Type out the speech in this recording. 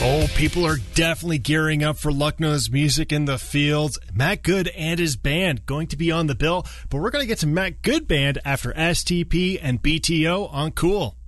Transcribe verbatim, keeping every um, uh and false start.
Oh, people are definitely gearing up for Lucknow's Music in the Fields. Matt Good and his band going to be on the bill, but we're going to get to Matt Good Band after S T P and B T O on Cool.